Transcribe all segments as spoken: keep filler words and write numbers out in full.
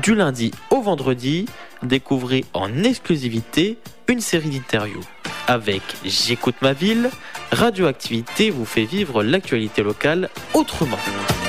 Du lundi au vendredi, découvrez en exclusivité une série d'interviews. Avec J'écoute ma ville, Radioactivité vous fait vivre l'actualité locale autrement.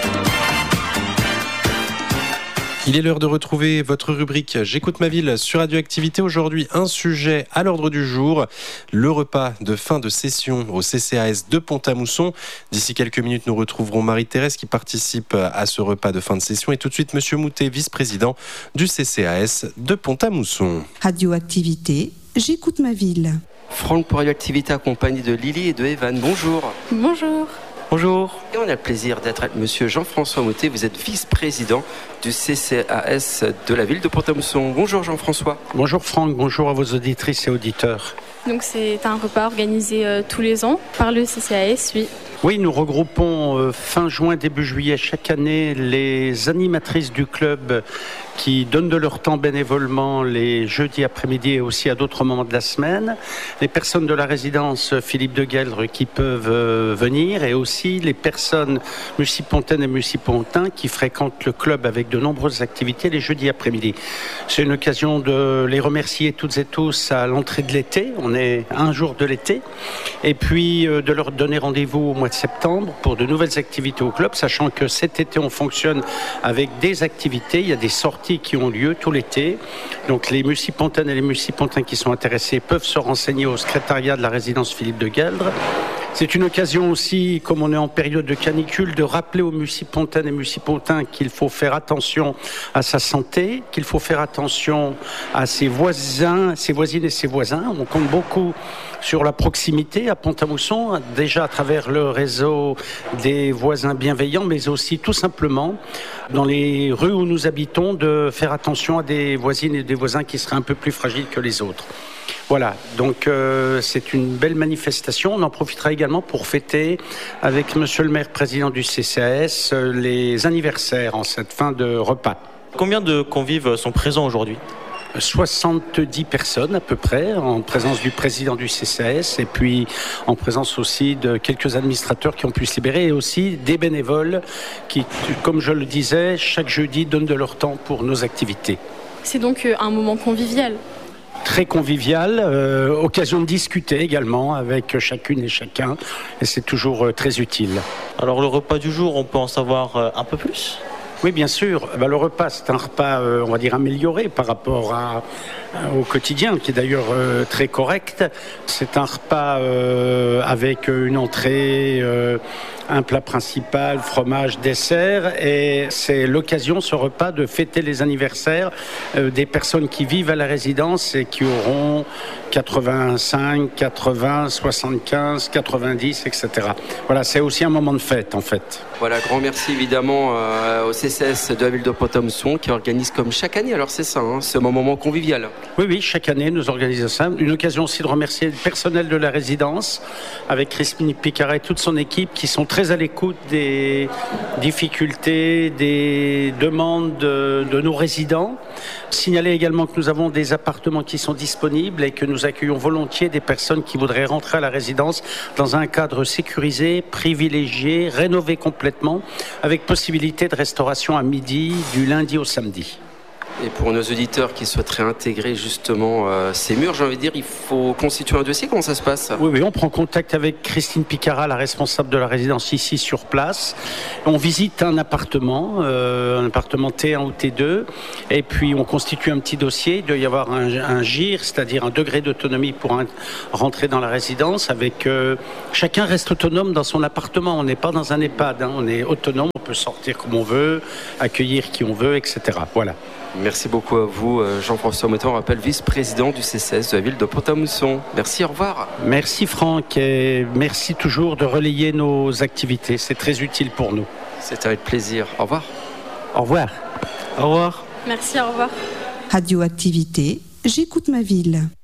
Il est l'heure de retrouver votre rubrique J'écoute ma ville sur Radioactivité. Aujourd'hui, un sujet à l'ordre du jour, le repas de fin de session au C C A S de Pont-à-Mousson. D'ici quelques minutes, nous retrouverons Marie-Thérèse qui participe à ce repas de fin de session. Et tout de suite, Monsieur Moutet, vice-président du C C A S de Pont-à-Mousson. Radioactivité, J'écoute ma ville. Franck pour Radioactivité accompagné de Lily et de Evan. Bonjour. Bonjour. Bonjour. Et on a le plaisir d'être avec Monsieur Jean-François Moutet. Vous êtes vice-président du C C A S de la ville de Pont-à-Mousson. Bonjour Jean-François. Bonjour Franck, bonjour à vos auditrices et auditeurs. Donc c'est un repas organisé euh, tous les ans par le C C A S, oui. Oui, nous regroupons euh, fin juin, début juillet chaque année les animatrices du club qui donnent de leur temps bénévolement les jeudis après-midi et aussi à d'autres moments de la semaine. Les personnes de la résidence Philippe de Gueldre qui peuvent euh, venir et aussi les personnes multipontaines et multipontins qui fréquentent le club avec de nombreuses activités les jeudis après-midi. C'est une occasion de les remercier toutes et tous à l'entrée de l'été. On est un jour de l'été. Et puis euh, de leur donner rendez-vous au mois de septembre pour de nouvelles activités au club, sachant que cet été on fonctionne avec des activités, il y a des sorties qui ont lieu tout l'été. Donc les multipontaines et les multipontins qui sont intéressés peuvent se renseigner au secrétariat de la résidence Philippe de Gueldre. C'est une occasion aussi, comme on est en période de canicule, de rappeler aux multipontaines et multipontins qu'il faut faire attention à sa santé, qu'il faut faire attention à ses voisins, ses voisines et ses voisins. On compte beaucoup sur la proximité à Pont-à-Mousson, déjà à travers le réseau des voisins bienveillants, mais aussi tout simplement dans les rues où nous habitons, de faire attention à des voisines et des voisins qui seraient un peu plus fragiles que les autres. Voilà, donc euh, c'est une belle manifestation. On en profitera également pour fêter avec Monsieur le maire, président du C C A S, euh, les anniversaires en cette fin de repas. Combien de convives sont présents aujourd'hui ? soixante-dix personnes à peu près, en présence du président du C C A S et puis en présence aussi de quelques administrateurs qui ont pu se libérer et aussi des bénévoles qui, comme je le disais, chaque jeudi donnent de leur temps pour nos activités. C'est donc euh, un moment convivial. Très convivial, euh, occasion de discuter également avec chacune et chacun et c'est toujours euh, très utile. Alors le repas du jour, on peut en savoir euh, un peu plus ? Oui, bien sûr. Ben, le repas, c'est un repas, euh, on va dire, amélioré par rapport à, à, au quotidien, qui est d'ailleurs euh, très correct. C'est un repas euh, avec une entrée, euh, un plat principal, fromage, dessert. Et c'est l'occasion, ce repas, de fêter les anniversaires euh, des personnes qui vivent à la résidence et qui auront quatre-vingt-cinq, quatre-vingts, soixante-quinze, quatre-vingt-dix, et cetera. Voilà, c'est aussi un moment de fête, en fait. Voilà, grand merci évidemment euh, au C C A S de la ville de Pont-à-Mousson qui organise comme chaque année, alors c'est ça, hein, ce moment convivial. Oui, oui, chaque année nous organisons ça. Une occasion aussi de remercier le personnel de la résidence avec Crispine Picaret et toute son équipe qui sont très à l'écoute des difficultés, des demandes de, de nos résidents. Signaler également que nous avons des appartements qui sont disponibles et que nous accueillons volontiers des personnes qui voudraient rentrer à la résidence dans un cadre sécurisé, privilégié, rénové complètement, avec possibilité de restauration à midi, du lundi au samedi. Et pour nos auditeurs qui souhaiteraient intégrer justement euh, ces murs, j'ai envie de dire, il faut constituer un dossier. Comment ça se passe ? Oui, oui, on prend contact avec Christine Picara, la responsable de la résidence ici sur place. On visite un appartement, euh, un appartement T un ou T deux, et puis on constitue un petit dossier. Il doit y avoir un, un G I R, c'est-à-dire un degré d'autonomie pour un, rentrer dans la résidence. Avec euh, chacun reste autonome dans son appartement. On n'est pas dans un EHPAD, hein, on est autonome. On peut sortir comme on veut, accueillir qui on veut, et cetera. Voilà. Merci beaucoup à vous, Jean-François Moutet, on rappelle vice-président du C C A S de la ville de Pont-à-Mousson. Merci, au revoir. Merci Franck et merci toujours de relayer nos activités. C'est très utile pour nous. C'est avec plaisir. Au revoir. Au revoir. Au revoir. Merci, au revoir. Radioactivité, J'écoute ma ville.